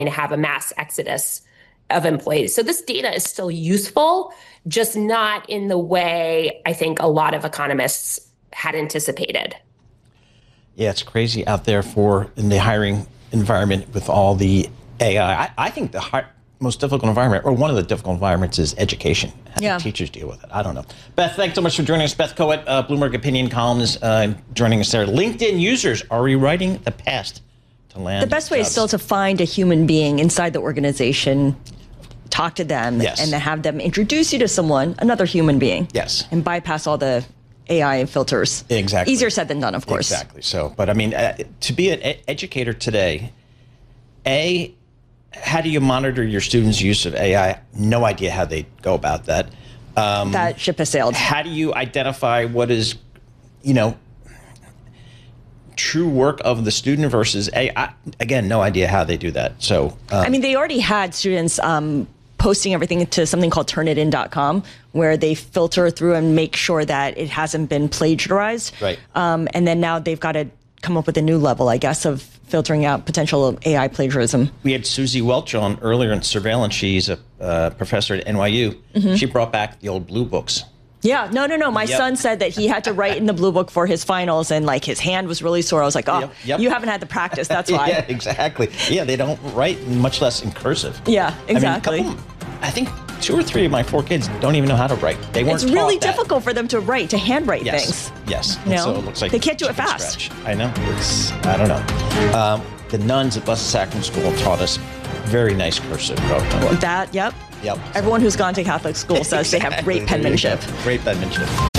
to have a mass exodus of employees. So this data is still useful, just not in the way I think a lot of economists had anticipated. Yeah, it's crazy out there in the hiring environment with all the AI. I think the most difficult environment, or one of the difficult environments, is education. How do teachers deal with it? I don't know. Beth, thanks so much for joining us. Beth Koet, Bloomberg Opinion columnist, joining us there. LinkedIn users are rewriting the past to land The best way jobs. is still to find a human being inside the organization, talk to them, and then have them introduce you to another human being. Yes. And bypass all the AI filters. Exactly. Easier said than done, of course. Exactly. So, but I mean, to be an educator today, how do you monitor your students' use of AI? No idea how they go about that. That ship has sailed. How do you identify what is, true work of the student versus AI? Again, no idea how they do that. So, I mean, they already had students posting everything to something called turnitin.com, where they filter through and make sure that it hasn't been plagiarized. Right. And then now they've got to come up with a new level, I guess, of filtering out potential AI plagiarism. We had Susie Welch on earlier in surveillance. She's a professor at NYU. Mm-hmm. She brought back the old blue books. Yeah, no. My son said that he had to write in the blue book for his finals, and like his hand was really sore. I was like, you haven't had the practice. That's why. Yeah, exactly. Yeah, they don't write, much less in cursive. Yeah, exactly. I think 2 or 3 of my 4 kids don't even know how to write. They weren't. It's really difficult for them to handwrite things. Yes. So it looks like they can't do it fast. Scratch. I know. I don't know. The nuns at Blessed Sacrament School taught us very nice cursive. Yep. Everyone who's gone to Catholic school says they have great penmanship. Great penmanship.